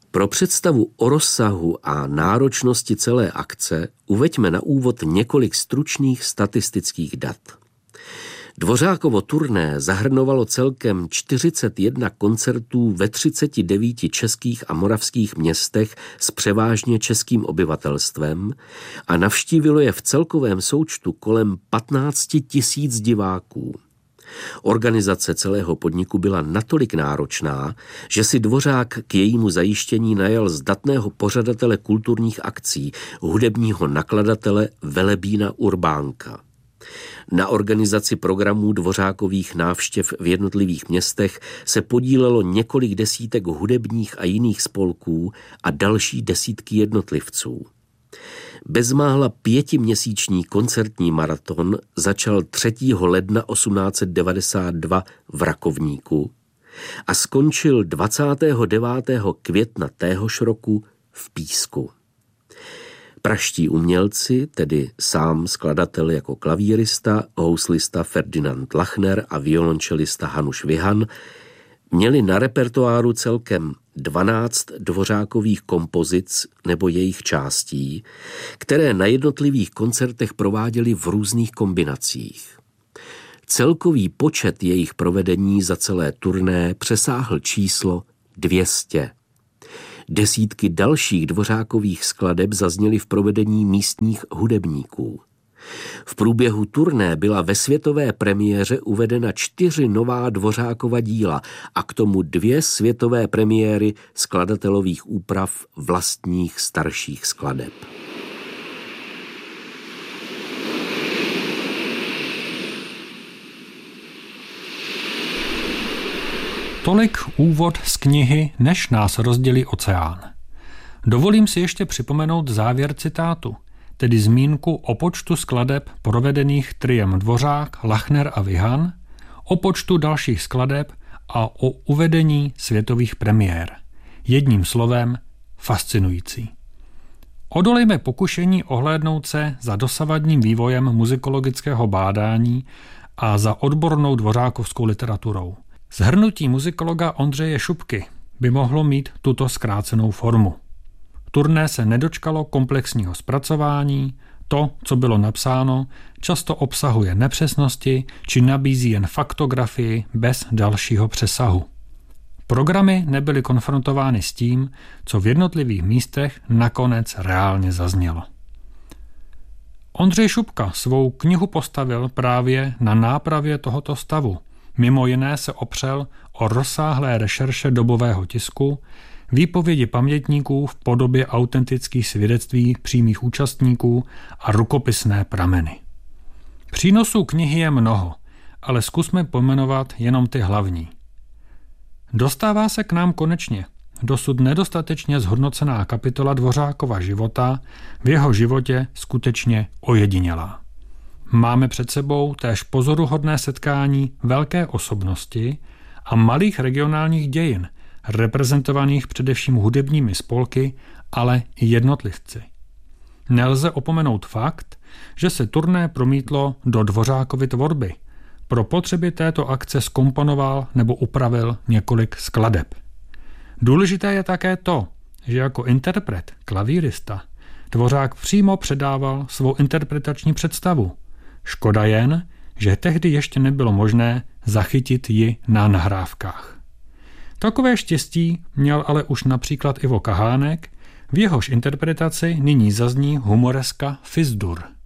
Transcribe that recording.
Pro představu o rozsahu a náročnosti celé akce uveďme na úvod několik stručných statistických dat. Dvořákovo turné zahrnovalo celkem 41 koncertů ve 39 českých a moravských městech s převážně českým obyvatelstvem a navštívilo je v celkovém součtu kolem 15 000 diváků. Organizace celého podniku byla natolik náročná, že si Dvořák k jejímu zajištění najal zdatného pořadatele kulturních akcí, hudebního nakladatele Velebína Urbánka. Na organizaci programů Dvořákových návštěv v jednotlivých městech se podílelo několik desítek hudebních a jiných spolků a další desítky jednotlivců. Bezmála 5měsíční koncertní maraton začal 3. ledna 1892 v Rakovníku a skončil 29. května téhož roku v Písku. Praští umělci, tedy sám skladatel jako klavírista, houslista Ferdinand Lachner a violončelista Hanuš Vihan, měli na repertoáru celkem 12 Dvořákových kompozic nebo jejich částí, které na jednotlivých koncertech prováděli v různých kombinacích. Celkový počet jejich provedení za celé turné přesáhl číslo 200. Desítky dalších Dvořákových skladeb zazněly v provedení místních hudebníků. V průběhu turné byla ve světové premiéře uvedena 4 nová Dvořákova díla a k tomu 2 světové premiéry skladatelových úprav vlastních starších skladeb. Tolik úvod z knihy Než nás rozdělí oceán. Dovolím si ještě připomenout závěr citátu, tedy zmínku o počtu skladeb provedených triem Dvořák, Lachner a Vihan, o počtu dalších skladeb a o uvedení světových premiér. Jedním slovem fascinující. Odolejme pokušení ohlédnout se za dosavadním vývojem muzikologického bádání a za odbornou dvořákovskou literaturou. Shrnutí muzikologa Ondřeje Šupky by mohlo mít tuto zkrácenou formu. Turné se nedočkalo komplexního zpracování, to, co bylo napsáno, často obsahuje nepřesnosti či nabízí jen faktografii bez dalšího přesahu. Programy nebyly konfrontovány s tím, co v jednotlivých místech nakonec reálně zaznělo. Ondřej Šupka svou knihu postavil právě na nápravě tohoto stavu. Mimo jiné se opřel o rozsáhlé rešerše dobového tisku, výpovědi pamětníků v podobě autentických svědectví přímých účastníků a rukopisné prameny. Přínosů knihy je mnoho, ale zkusme pojmenovat jenom ty hlavní. Dostává se k nám konečně dosud nedostatečně zhodnocená kapitola Dvořákova života, v jeho životě skutečně ojedinělá. Máme před sebou též pozoruhodné setkání velké osobnosti a malých regionálních dějin, reprezentovaných především hudebními spolky, ale i jednotlivci. Nelze opomenout fakt, že se turné promítlo do Dvořákovy tvorby. Pro potřeby této akce zkomponoval nebo upravil několik skladeb. Důležité je také to, že jako interpret, klavírista, Dvořák přímo předával svou interpretační představu. Škoda jen, že tehdy ještě nebylo možné zachytit ji na nahrávkách. Takové štěstí měl ale už například Ivo Kahánek, v jehož interpretaci nyní zazní humoreska Fizdur.